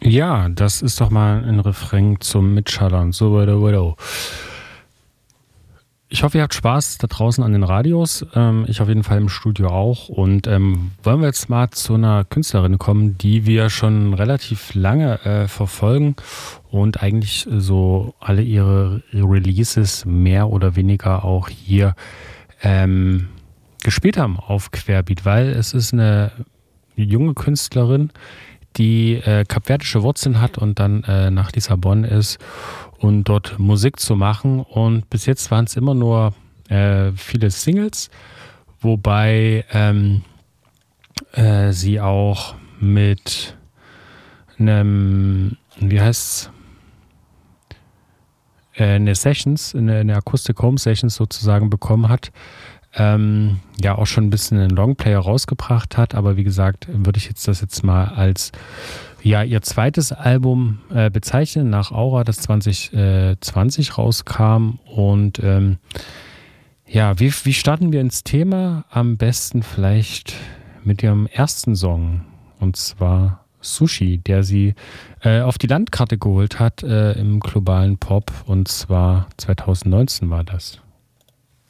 Ja, das ist doch mal ein Refrain zum Mitschallern. So weiter, weiter. Ich hoffe, ihr habt Spaß da draußen an den Radios. Ich auf jeden Fall im Studio auch. Und wollen wir jetzt mal zu einer Künstlerin kommen, die wir schon relativ lange verfolgen und eigentlich so alle ihre Releases mehr oder weniger auch hier gespielt haben auf Querbeat, weil es ist eine junge Künstlerin, die kapverdische Wurzeln hat und dann nach Lissabon ist und dort Musik zu machen. Und bis jetzt waren es immer nur viele Singles, wobei sie auch mit einem, wie heißt's, eine Sessions, eine Acoustic Home Sessions sozusagen bekommen hat. Ja, auch schon ein bisschen einen Longplayer rausgebracht hat, aber wie gesagt, würde ich jetzt das jetzt mal als ja, ihr zweites Album bezeichnen, nach Aura, das 2020 rauskam. Und ja, wie starten wir ins Thema? Am besten vielleicht mit ihrem ersten Song, und zwar Sushi, der sie auf die Landkarte geholt hat im globalen Pop, und zwar 2019 war das.